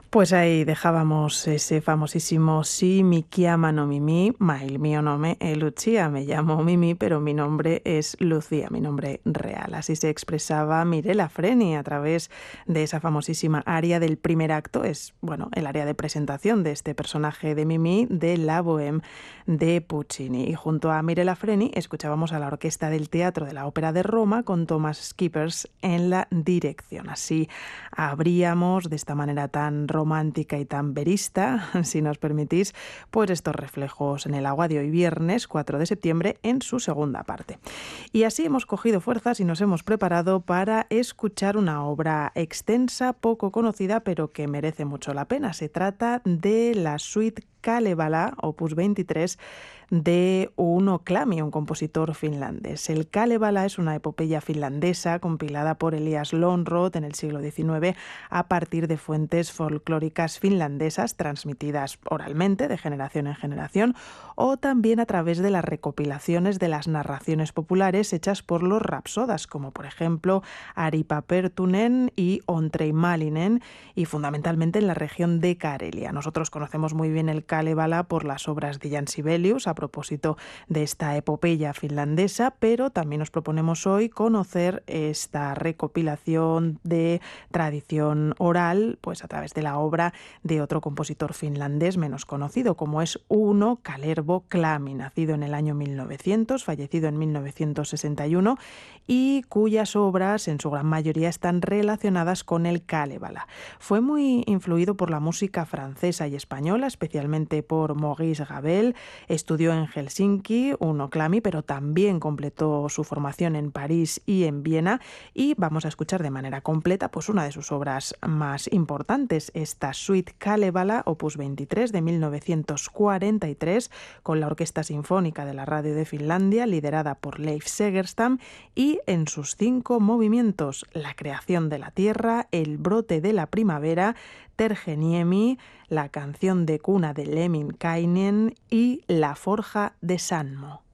Pues ahí dejábamos ese famosísimo "Si mi chiama no Mimì, ma il mio nome è Lucia". Me llamo Mimi, pero mi nombre es Lucía, mi nombre real. Así se expresaba Mirella Freni a través de esa famosísima aria del primer acto. Es, bueno, el área de presentación de este personaje de Mimi de la Bohème de Puccini. Y junto a Mirella Freni escuchábamos a la orquesta del Teatro de la Ópera de Roma con Thomas Skippers en la dirección. Así abríamos de esta manera tan romántica y tan verista, si nos permitís, pues estos reflejos en el agua de hoy viernes 4 de septiembre en su segunda parte. Y así hemos cogido fuerzas y nos hemos preparado para escuchar una obra extensa, poco conocida, pero que merece mucho la pena. Se trata de la suite Kalevala, opus 23, de Uno Klami, un compositor finlandés. El Kalevala es una epopeya finlandesa compilada por Elias Lönnrot en el siglo XIX a partir de fuentes folclóricas finlandesas transmitidas oralmente de generación en generación o también a través de las recopilaciones de las narraciones populares hechas por los rapsodas, como por ejemplo Aripa Pertunen y Ondrej Malinen, y fundamentalmente en la región de Karelia. Nosotros conocemos muy bien el Kalevala por las obras de Jan Sibelius a propósito de esta epopeya finlandesa, pero también nos proponemos hoy conocer esta recopilación de tradición oral, pues a través de la obra de otro compositor finlandés menos conocido, como es Uno Kalervo Klami, nacido en el año 1900, fallecido en 1961, y cuyas obras en su gran mayoría están relacionadas con el Kalevala. Fue muy influido por la música francesa y española, especialmente por Maurice Ravel. Estudió en Helsinki, Uno Klami, pero también completó su formación en París y en Viena, y vamos a escuchar de manera completa pues una de sus obras más importantes, esta suite Kalevala, opus 23 de 1943, con la Orquesta Sinfónica de la Radio de Finlandia, liderada por Leif Segerstam, y en sus 5 movimientos: la creación de la tierra, el brote de la primavera, Tergeniemi, la canción de cuna de Lemminkainen y la forja de Sanmo.